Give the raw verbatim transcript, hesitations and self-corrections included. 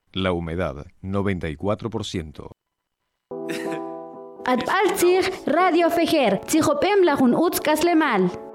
La humedad, noventa y cuatro por ciento. At Alzir Radio Fejer, Tzihopem Lahun Utz Kaslemal.